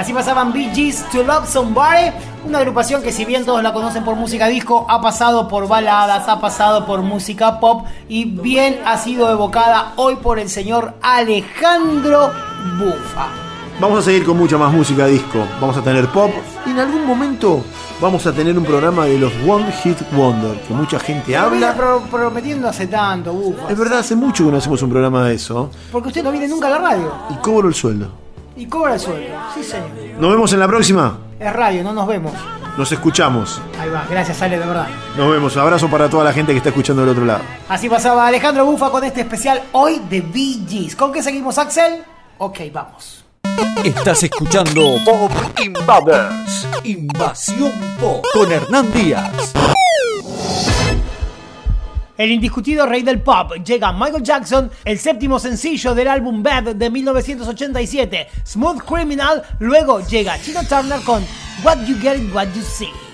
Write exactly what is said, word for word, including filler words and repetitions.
Así pasaban Bee Gees, To Love Somebody, una agrupación que si bien todos la conocen por música disco, ha pasado por baladas, ha pasado por música pop y bien ha sido evocada hoy por el señor Alejandro Bufa. Vamos a seguir con mucha más música disco, vamos a tener pop y en algún momento vamos a tener un programa de los One Hit Wonder, que mucha gente habla. Pero viene prometiendo hace tanto, Bufa. Es verdad, hace mucho que no hacemos un programa de eso. Porque usted no viene nunca a la radio. Y cobro el sueldo. Y cobra el sueldo, sí señor. Nos vemos en la próxima. Es radio, no nos vemos. Nos escuchamos. Ahí va, gracias Ale, de verdad. Nos vemos, abrazo para toda la gente que está escuchando del otro lado. Así pasaba Alejandro Bufa con este especial hoy de Bee Gees. ¿Con qué seguimos, Axel? Ok, vamos. Estás escuchando Pop Invaders, Invasión Pop con Hernán Díaz. El indiscutido rey del pop, llega Michael Jackson, el séptimo sencillo del álbum Bad de mil novecientos ochenta y siete, Smooth Criminal. Luego llega Tina Turner con What You Get Is What You See.